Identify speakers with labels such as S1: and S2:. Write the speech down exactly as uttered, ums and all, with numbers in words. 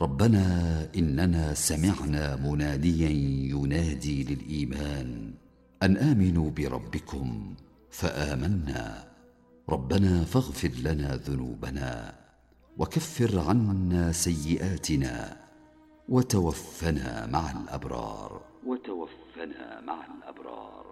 S1: ربنا إننا سمعنا مناديا ينادي للإيمان أن آمنوا بربكم فآمنا. ربنا فاغفر لنا ذنوبنا وكفر عنا سيئاتنا وتوفنا مع الأبرار وتوفنا مع الأبرار